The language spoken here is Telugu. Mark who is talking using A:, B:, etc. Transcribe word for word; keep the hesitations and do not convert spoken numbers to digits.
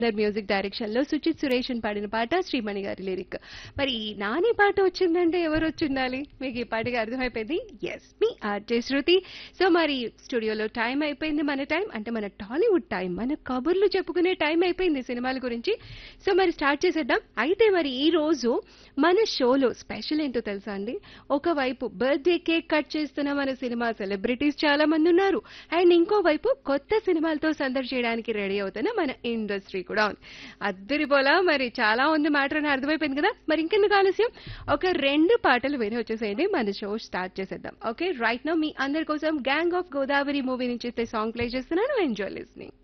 A: మ్యూజిక్ డైరెక్షన్ లో సుచిత్ సురేషన్ పాడిన పాట శ్రీమణి గారి లిరిక్. మరి ఈ నాని పాట వచ్చిందంటే ఎవరు వచ్చిండాలి? మీకు ఈ పాటకి అర్థమైపోయింది. ఎస్, మీ ఆర్జే శృతి. సో మరి స్టూడియోలో టైం అయిపోయింది. మన టైం అంటే మన టాలీవుడ్ టైం, మన కబుర్లు చెప్పుకునే టైం అయిపోయింది సినిమాల గురించి. సో మరి స్టార్ట్ చేసేద్దాం. అయితే మరి ఈ రోజు మన షోలో స్పెషల్ ఏంటో తెలుసా అండి? ఒకవైపు బర్త్డే కేక్ కట్ చేస్తున్న మన సినిమా సెలబ్రిటీస్ చాలా మంది ఉన్నారు, అండ్ ఇంకోవైపు కొత్త సినిమాలతో సందడి చేయడానికి రెడీ అవుతున్న మన ఇండస్ట్రీ కూడా ఉంది. అద్దరిపోలా మరి చాలా ఉంది మ్యాటర్ అని అర్థమైపోయింది కదా. మరి ఇంకెందుకు ఆలస్యం, ఒక రెండు పాటలు విని వచ్చేసేయండి, మన షో స్టార్ట్ చేసేద్దాం. ఓకే, రైట్ నౌ మీ అందరి కోసం గ్యాంగ్ ఆఫ్ గోదావరి మూవీ నుంచి సాంగ్ ప్లే చేస్తున్నాను. Enjoy listening.